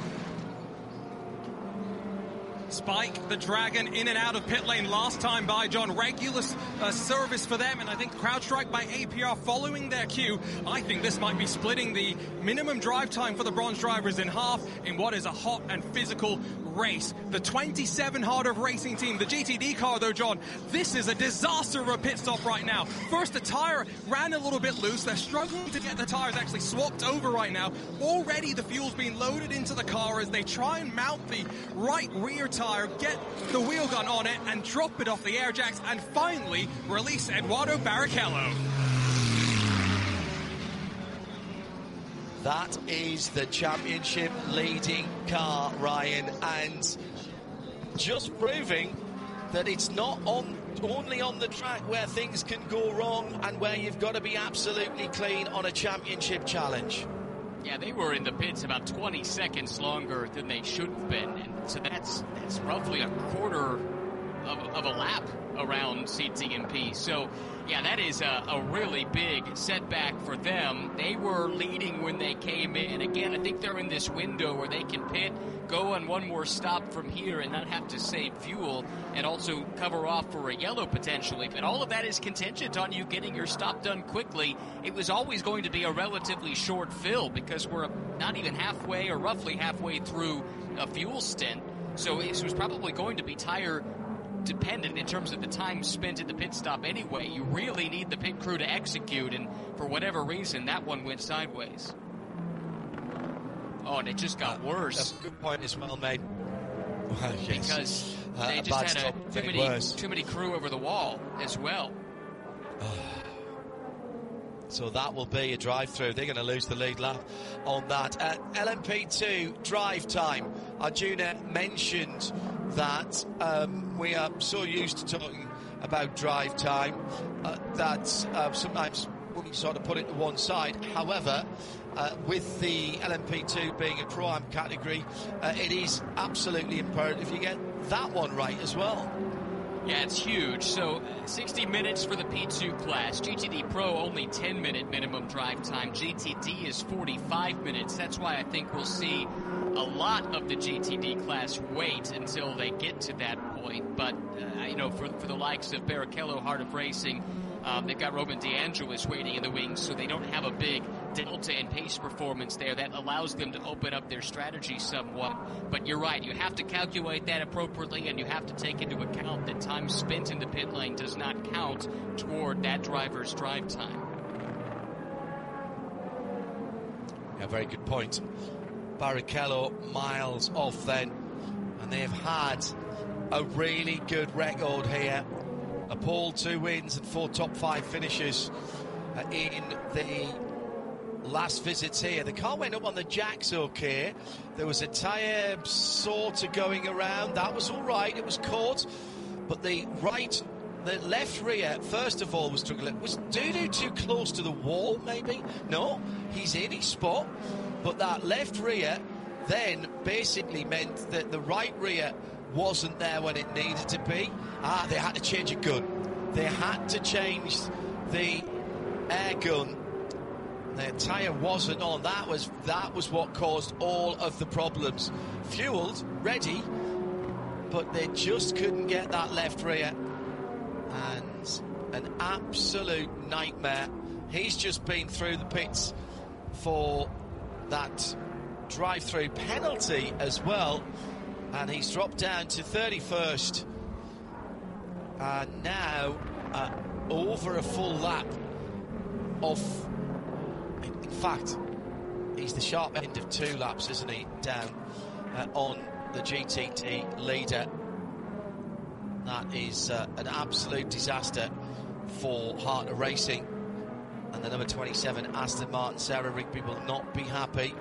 Spike, the Dragon, in and out of pit lane last time by John. Regular uh, service for them, and I think CrowdStrike by A P R following their cue. I think this might be splitting the minimum drive time for the bronze drivers in half in what is a hot and physical race. The twenty-seven Heart of Racing team, the G T D car though, John, this is a disaster of a pit stop right now. First, the tire ran a little bit loose. They're struggling to get the tires actually swapped over right now. Already the fuel's being loaded into the car as they try and mount the right rear tire, get the wheel gun on it and drop it off the air jacks, and finally release Eduardo Barrichello. That is the championship leading car, Ryan, and just proving that it's not on only on the track where things can go wrong and where you've got to be absolutely clean on a championship challenge. Yeah, they were in the pits about twenty seconds longer than they should have been, and so that's that's roughly a quarter of, of a lap around C T M P. So, yeah, that is a, a really big setback for them. They were leading when they came in. Again, I think they're in this window where they can pit, go on one more stop from here and not have to save fuel, and also cover off for a yellow potentially. But all of that is contingent on you getting your stop done quickly. It was always going to be a relatively short fill because we're not even halfway or roughly halfway through a fuel stint. So it was probably going to be tire dependent in terms of the time spent at the pit stop anyway. You really need the pit crew to execute, and for whatever reason, that one went sideways. Oh, and it just got uh, worse. That's a good point as well, mate. Well, yes. Because uh, they just had a, too, many, worse. too many crew over the wall as well. So that will be a drive-through. They're going to lose the lead lap on that. Uh, L M P two drive time. Arjuna mentioned that um, we are so used to talking about drive time uh, that uh, sometimes we sort of put it to one side. However, uh, with the L M P two being a Pro-Am category, uh, it is absolutely imperative you get that one right as well. Yeah, it's huge. So sixty minutes for the P two class. G T D Pro only ten minute minimum drive time. G T D is forty-five minutes. That's why I think we'll see a lot of the G T D class wait until they get to that point. But, uh, you know, for, for the likes of Barrichello, Heart of Racing, um, they've got Roman DeAngelis waiting in the wings, so they don't have a big delta in pace performance there. That allows them to open up their strategy somewhat. But you're right, you have to calculate that appropriately, and you have to take into account that time spent in the pit lane does not count toward that driver's drive time. Yeah, very good point. Barrichello miles off then, and they've had a really good record here. A pole, two wins and four top five finishes uh, in the last visits here. The car went up on the jacks okay. There was a tyre sort of going around. That was all right. It was caught. But the right, the left rear, first of all, was struggling. Was Dudu too close to the wall, maybe? No, he's in his spot. But that left rear then basically meant that the right rear wasn't there when it needed to be. Ah, they had to change a gun. They had to change the air gun. Their tyre wasn't on. That was that was what caused all of the problems. Fueled, ready, but they just couldn't get that left rear. And an absolute nightmare. He's just been through the pits for that drive-through penalty as well, and he's dropped down to thirty-first, and now uh, over a full lap of, in fact, he's the sharp end of two laps, isn't he, down uh, on the G T T leader. That is uh, an absolute disaster for Harter Racing, and the number twenty-seven Aston Martin, Sarah Rigby, will not be happy.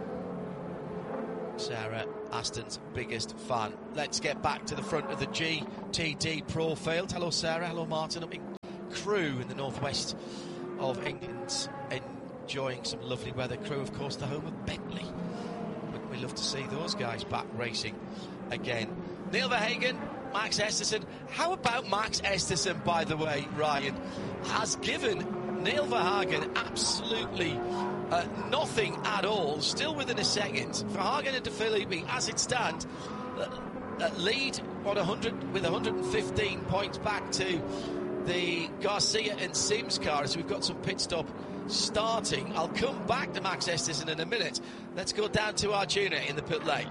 Sarah, Aston's biggest fan. Let's get back to the front of the G T D Pro field. Hello Sarah, hello Martin, up in Crewe in the northwest of England, enjoying some lovely weather. Crewe, of course, the home of Bentley. Wouldn't we love to see those guys back racing again? Neil Verhagen, Max Esterson. How about Max Esterson, by the way, Ryan, has given Neil Verhagen absolutely uh, nothing at all, still within a second. Verhagen and De Philippi, as it stands, uh, uh, lead what, one hundred with one hundred fifteen points back to the Garcia and Sims cars. We've got some pit stop starting. I'll come back to Max Esterson in a minute. Let's go down to Arjuna in the pit lane.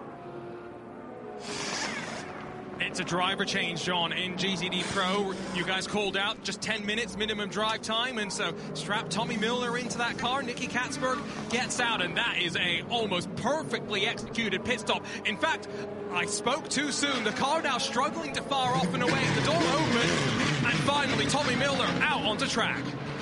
It's a driver change, John, in G T D Pro. You guys called out just ten minutes minimum drive time, and so strap Tommy Milner into that car. Nicky Katzberg gets out, and that is a almost perfectly executed pit stop. In fact, I spoke too soon. The car now struggling to fire off and away. The door open, and finally Tommy Milner out onto track.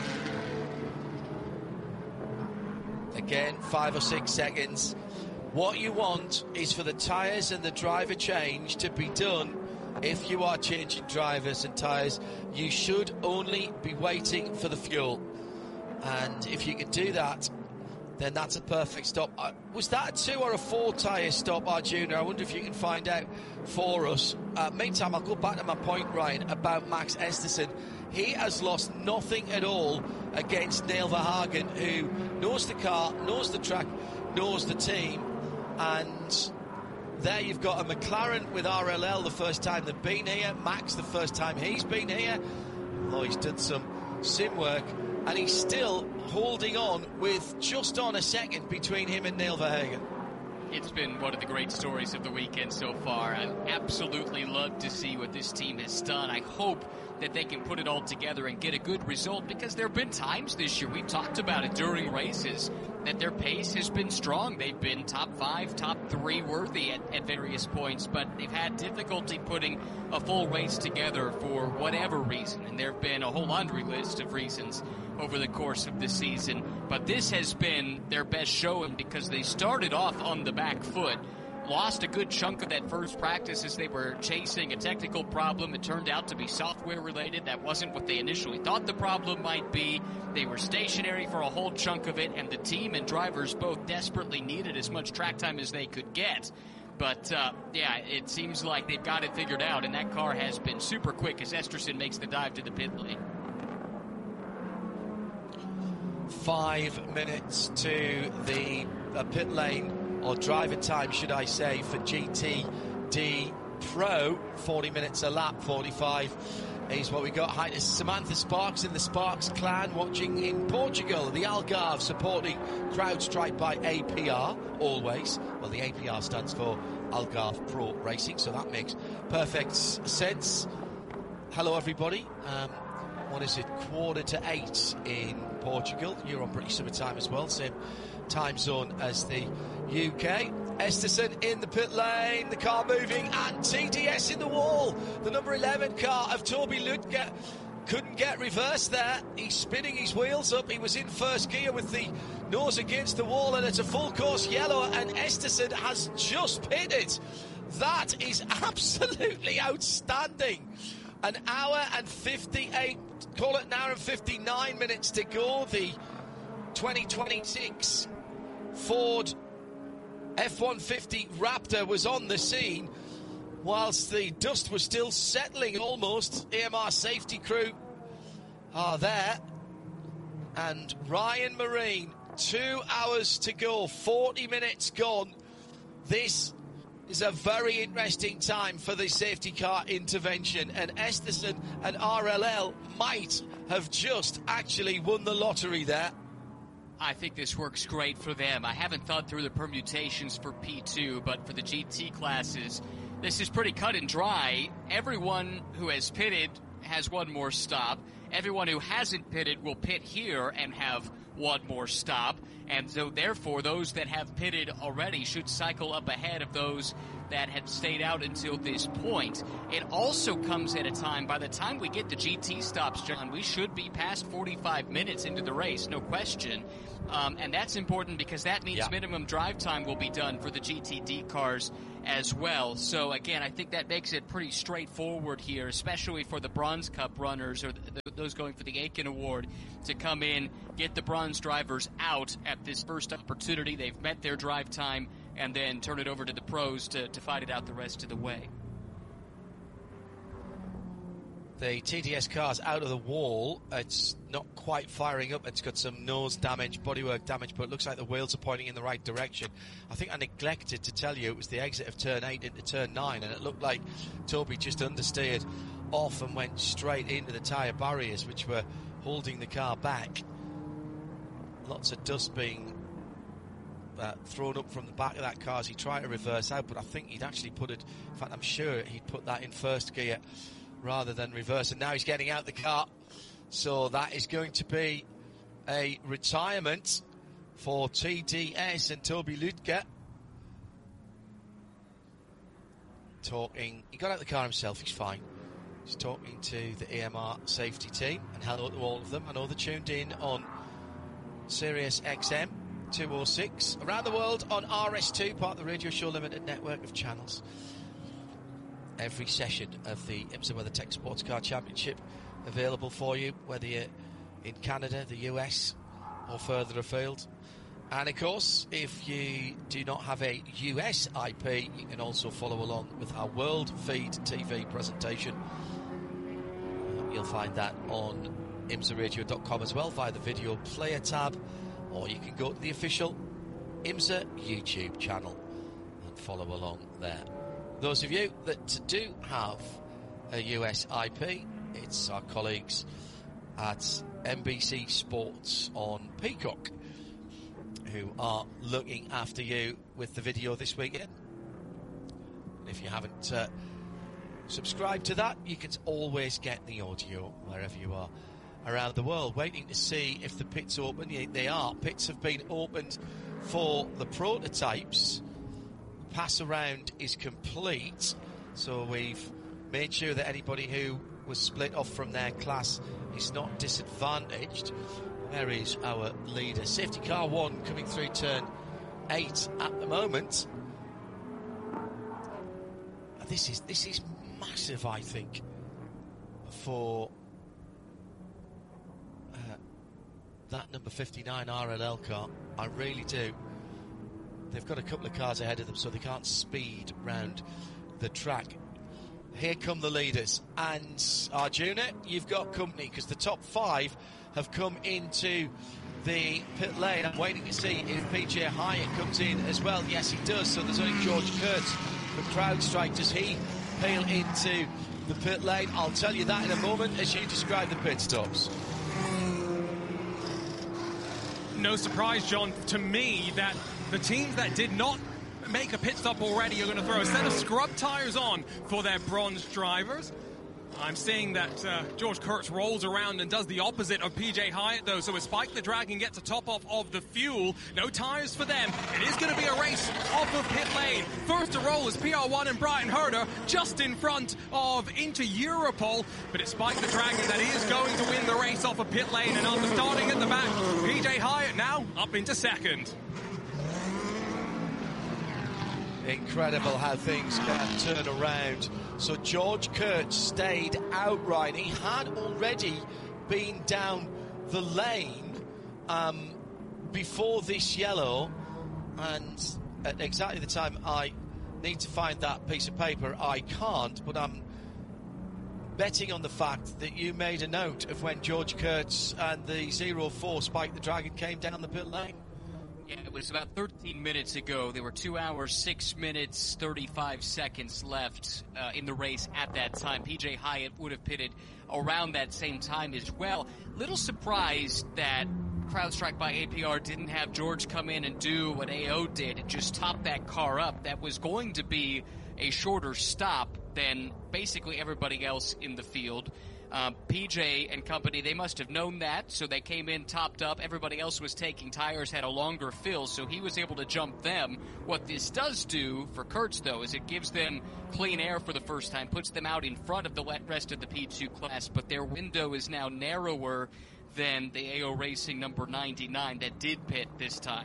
Again, five or six seconds. What you want is for the tyres and the driver change to be done. If you are changing drivers and tyres, you should only be waiting for the fuel. And if you can do that, then that's a perfect stop. Uh, was that a two or a four tyre stop, Arjuna? I wonder if you can find out for us. Uh, meantime, I'll go back to my point, Ryan, about Max Esterson. He has lost nothing at all against Neil Verhagen, who knows the car, knows the track, knows the team. And there you've got a McLaren with R L L the first time they've been here. Max the first time he's been here. Oh, he's done some sim work. And he's still holding on with just on a second between him and Neil Verhagen. It's been one of the great stories of the weekend so far. I absolutely love to see what this team has done. I hope that they can put it all together and get a good result, because there have been times this year, we've talked about it during races, that their pace has been strong. They've been top five, top three worthy at, at various points, but they've had difficulty putting a full race together for whatever reason, and there have been a whole laundry list of reasons over the course of the season. But this has been their best showing, because they started off on the back foot, lost a good chunk of that first practice as they were chasing a technical problem. It turned out to be software related. That wasn't what they initially thought the problem might be. They were stationary for a whole chunk of it, and the team and drivers both desperately needed as much track time as they could get. But, uh, yeah, it seems like they've got it figured out, and that car has been super quick as Esterson makes the dive to the pit lane. Five minutes to the uh, pit lane, or driver time, should I say, for G T D Pro. forty minutes a lap, forty-five is what we got. Hi to Samantha Sparks in the Sparks clan, watching in Portugal. The Algarve supporting CrowdStrike by A P R, always. Well, the A P R stands for Algarve Pro Racing, so that makes perfect sense. Hello, everybody. Um, what is it? Quarter to eight in Portugal. You're on British Summer Time as well, same time zone as the U K. Esterson in the pit lane, the car moving, and T D S in the wall. The number eleven car of Toby Lutke couldn't get reversed there. He's spinning his wheels up. He was in first gear with the nose against the wall, and it's a full course yellow, and Esterson has just pitted. That is absolutely outstanding. An hour and fifty-eight, call it an hour and fifty-nine minutes to go. The twenty twenty-six Ford F one fifty Raptor was on the scene whilst the dust was still settling almost. A M R safety crew are there, and Ryan Marine, two hours to go, forty minutes gone. This is a very interesting time for the safety car intervention, and Esterson and R L L might have just actually won the lottery there. I think this works great for them. I haven't thought through the permutations for P two, but for the G T classes, this is pretty cut and dry. Everyone who has pitted has one more stop. Everyone who hasn't pitted will pit here and have one more stop. And so therefore, those that have pitted already should cycle up ahead of those that had stayed out until this point. It also comes at a time, by the time we get the G T stops, John, we should be past forty-five minutes into the race, no question. Um, and that's important because that means yeah. minimum drive time will be done for the G T D cars as well. So again, I think that makes it pretty straightforward here, especially for the Bronze Cup runners or the, those going for the Aiken Award to come in, get the bronze drivers out at this first opportunity. They've met their drive time, and then turn it over to the pros to, to fight it out the rest of the way. The T D S car's out of the wall. It's not quite firing up. It's got some nose damage, bodywork damage, but it looks like the wheels are pointing in the right direction. I think I neglected to tell you it was the exit of turn eight into turn nine, and it looked like Toby just understeered off and went straight into the tyre barriers, which were holding the car back. Lots of dust being Uh, thrown up from the back of that car as he tried to reverse out, but I think he'd actually put it, in fact I'm sure he'd put that in first gear rather than reverse, and now he's getting out the car, so that is going to be a retirement for T D S and Toby Lütke. Talking, he got out the car himself, he's fine. He's talking to the A M R safety team, and hello to all of them. I know they're tuned in on Sirius X M two oh six, around the world on R S two, part of the Radio Show Limited network of channels. Every session of the IMSA WeatherTech Sports Car Championship available for you, whether you're in Canada, the U S, or further afield. And of course, if you do not have a U S I P, you can also follow along with our World Feed T V presentation. You'll find that on imsa radio dot com as well via the video player tab, or you can go to the official IMSA YouTube channel and follow along there. Those of you that do have a U S I P, it's our colleagues at N B C Sports on Peacock who are looking after you with the video this weekend. And if you haven't uh, subscribed to that, you can always get the audio wherever you are around the world. Waiting to see if the pits open. Yeah, they are. Pits have been opened for the prototypes. Pass around is complete, so we've made sure that anybody who was split off from their class is not disadvantaged. There is our leader. Safety car one coming through turn eight at the moment. This is this is massive, I think, for uh, that number fifty-nine R L L car. I really do. They've got a couple of cars ahead of them, so they can't speed round the track. Here come the leaders, and Arjuna, you've got company, because the top five have come into the pit lane. I'm waiting to see if P J Hyatt comes in as well. Yes, he does. So there's only George Kurtz from CrowdStrike. Does he peel into the pit lane? I'll tell you that in a moment as you describe the pit stops. No surprise, John, to me that the teams that did not make a pit stop already are going to throw a set of scrub tyres on for their bronze drivers. I'm seeing that uh, George Kurtz rolls around and does the opposite of P J Hyatt, though. So as Spike the Dragon gets a top off of the fuel, no tyres for them. It is going to be a race off of pit lane. First to roll is P R one and Brian Herder, just in front of into Europol. But it's Spike the Dragon that is going to win the race off of pit lane. And after starting at the back, P J Hyatt now up into second. Incredible how things can turn around. So George Kurtz stayed outright. He had already been down the lane um, before this yellow, and at exactly the time I need to find that piece of paper, I can't, but I'm betting on the fact that you made a note of when George Kurtz and the zero four Spike the Dragon came down the pit lane. Yeah, it was about thirteen minutes ago. There were two hours, six minutes, thirty-five seconds left uh, in the race at that time. P J Hyatt would have pitted around that same time as well. Little surprised that CrowdStrike by A P R didn't have George come in and do what A O did and just top that car up, that was going to be a shorter stop than basically everybody else in the field. Um, P J and company, they must have known that, so they came in topped up. Everybody else was taking tires, had a longer fill, so he was able to jump them. What this does do for Kurtz, though, is it gives them clean air for the first time, puts them out in front of the rest of the P two class, but their window is now narrower than the A O Racing number ninety-nine that did pit this time.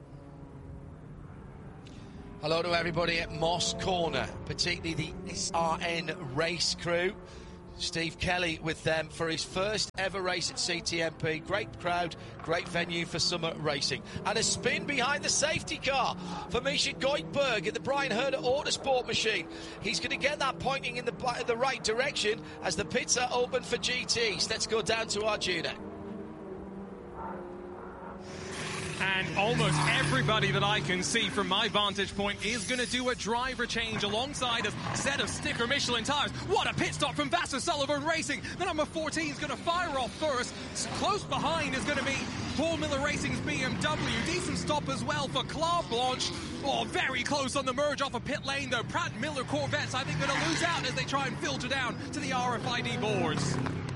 Hello to everybody at Moss Corner, particularly the S R N race crew. Steve Kelly with them for his first ever race at C T M P. Great crowd, great venue for summer racing. And a spin behind the safety car for Misha Goldberg in the Brian Herder Autosport machine. He's going to get that pointing in the, the right direction as the pits are open for G Ts. Let's go down to Arjuna. And almost everybody that I can see from my vantage point is going to do a driver change alongside a set of sticker Michelin tires. What a pit stop from Vasser Sullivan Racing. The number fourteen is going to fire off first. Close behind is going to be Paul Miller Racing's B M W. Decent stop as well for Claude Blanche. Oh, very close on the merge off a pit lane, though. Pratt Miller Corvettes, I think, going to lose out as they try and filter down to the R F I D boards.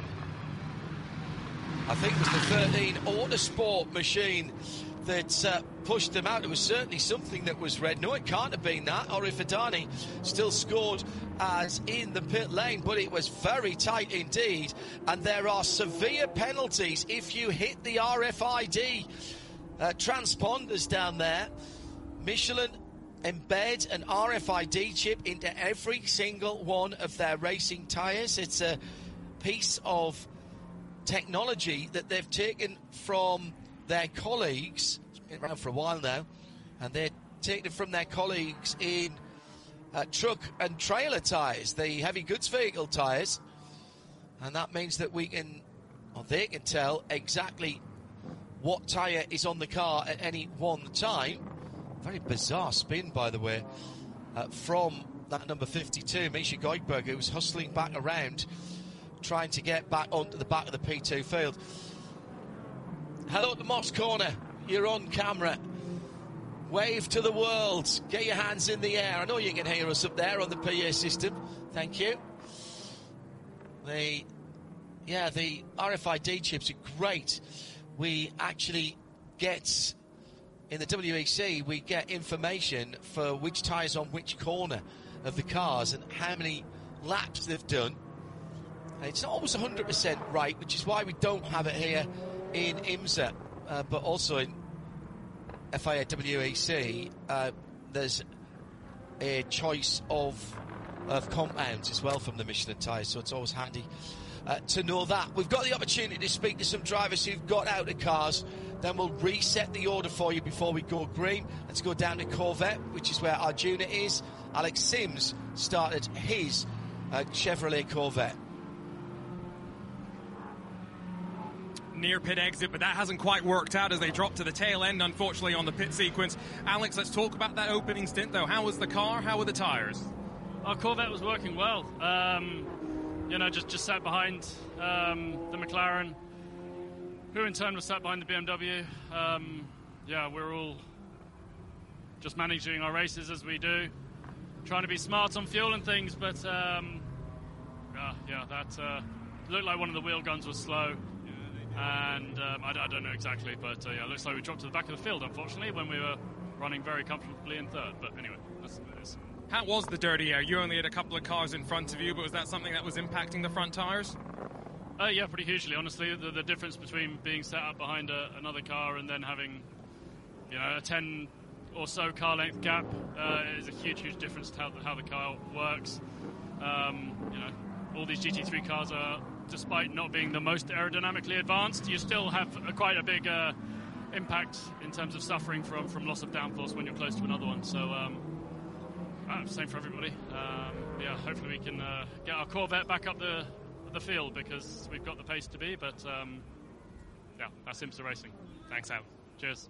I think it was the thirteen Autosport machine that uh, pushed them out. It was certainly something that was red. No, it can't have been that. Orifadani still scored as in the pit lane, but it was very tight indeed. And there are severe penalties if you hit the R F I D uh, transponders down there. Michelin embed an R F I D chip into every single one of their racing tyres. It's a piece of technology that they've taken from their colleagues. It's been around for a while now, and they're taking it from their colleagues in uh, truck and trailer tyres, the heavy goods vehicle tyres, and that means that we can, or they can tell exactly what tyre is on the car at any one time. Very bizarre spin, by the way, uh, from that number fifty-two, Misha Goldberg, who was hustling back around, trying to get back onto the back of the P two field. Hello to Moss Corner, you're on camera. Wave to the world, get your hands in the air. I know you can hear us up there on the P A system. Thank you. The, yeah, the R F I D chips are great. We actually get, in the W E C, we get information for which tyres on which corner of the cars and how many laps they've done. It's not always one hundred percent right, which is why we don't have it here in IMSA, uh, but also in F I A W E C, uh, there's a choice of of compounds as well from the Michelin tyres, so it's always handy uh, to know that. We've got the opportunity to speak to some drivers who've got out of cars, then we'll reset the order for you before we go green. Let's go down to Corvette, which is where Arjuna is. Alex Sims started his uh, Chevrolet Corvette. Near pit exit, but that hasn't quite worked out as they drop to the tail end, unfortunately, on the pit sequence. Alex, let's talk about that opening stint, though. How was the car? How were the tyres? Our Corvette was working well. Um, you know, just, just sat behind um, the McLaren, who in turn was sat behind the B M W. Um, yeah, we're all just managing our races as we do, trying to be smart on fuel and things, but um, yeah, yeah, that uh, looked like one of the wheel guns was slow. And um, I, I don't know exactly, but uh, yeah, it looks like we dropped to the back of the field, unfortunately, when we were running very comfortably in third. But anyway, that's what it is. How was the dirty air? You only had a couple of cars in front of you, but was that something that was impacting the front tyres? Uh, yeah, pretty hugely, honestly. The, the difference between being set up behind a, another car and then having, you know, a ten or so car length gap uh, is a huge, huge difference to how the, how the car works. Um, you know, all these G T three cars are, despite not being the most aerodynamically advanced, you still have a, quite a big uh, impact in terms of suffering from, from loss of downforce when you're close to another one. So, um, uh, same for everybody. Um, yeah, hopefully we can uh, get our Corvette back up the the field because we've got the pace to be. But um, yeah, that's IMSA Racing. Thanks, Al. Cheers.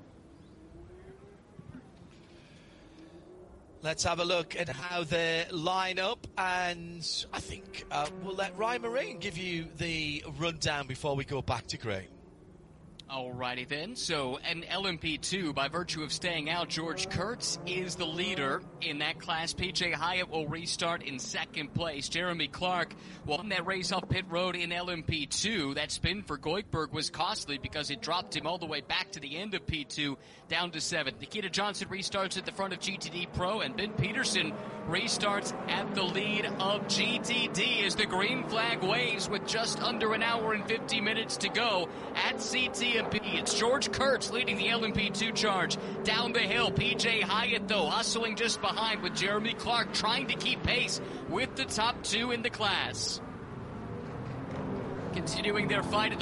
Let's have a look at how they line up, and I think uh, we'll let Ryan Marine give you the rundown before we go back to green. Alrighty then, so an L M P two, by virtue of staying out, George Kurtz is the leader in that class. P J Hyatt will restart in second place. Jeremy Clark won that race off pit road in L M P two. That spin for Goikberg was costly because it dropped him all the way back to the end of P two, down to seventh. Nikita Johnson restarts at the front of G T D Pro, and Ben Peterson restarts at the lead of G T D as the green flag waves with just under an hour and fifty minutes to go at C T M P. It's George Kurtz leading the L M P two charge down the hill. P J Hyatt, though, hustling just behind with Jeremy Clark trying to keep pace with the top two in the class. Continuing their fight at the